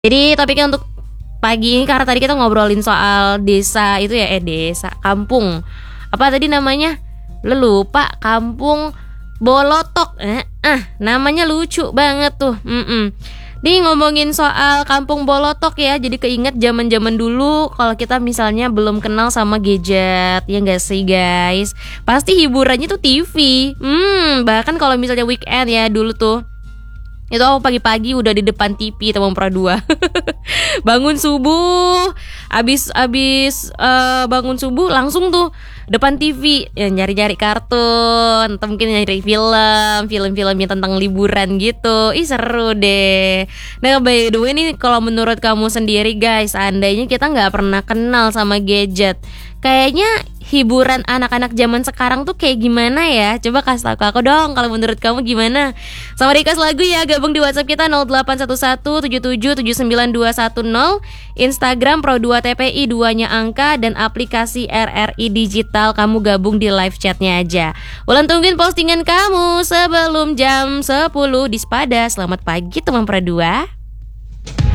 Jadi topiknya untuk pagi ini karena tadi kita ngobrolin soal desa itu ya, desa, kampung. Apa tadi namanya? Lupa, kampung Bolotok. Namanya lucu banget tuh. Nih ngomongin soal kampung Bolotok ya, jadi keinget zaman-zaman dulu kalau kita misalnya belum kenal sama gadget, ya nggak sih guys? Pasti hiburannya tuh TV. Bahkan kalau misalnya weekend ya dulu tuh, itu aku pagi-pagi udah di depan TV teman Pro 2. Bangun subuh, abis bangun subuh langsung tuh depan TV ya, nyari-nyari kartun atau mungkin nyari film-film yang tentang liburan gitu. Ih seru deh. Nah by the way nih, kalau menurut kamu sendiri guys, seandainya kita nggak pernah kenal sama gadget, kayaknya hiburan anak-anak zaman sekarang tuh kayak gimana ya? Coba kasih tahu ke aku dong kalau menurut kamu gimana. Sama request lagu ya, gabung di WhatsApp kita 0811777910, Instagram Pro2TPI 2-nya angka, dan aplikasi RRI Digital. Kamu gabung di live chatnya aja. Ulan tungguin postingan kamu sebelum jam 10 di Sepada. Selamat pagi teman Pro 2.